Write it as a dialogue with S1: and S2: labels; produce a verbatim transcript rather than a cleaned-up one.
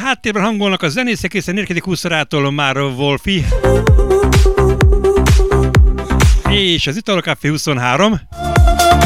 S1: háttérben hangolnak a zenészek, hiszen érkezik húszszorától már Wolfi. És az Italokafé huszonhárom.